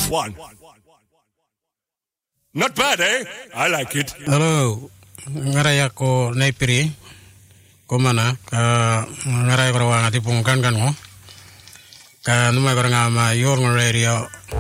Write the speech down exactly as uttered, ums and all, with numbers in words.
one. Not bad, eh? I like it. Hello. Ngaraya ko naipiri. Komana. Ka ngaraya ko rawang ati pungkan kan mo. Ka numay ko nga ma your radio.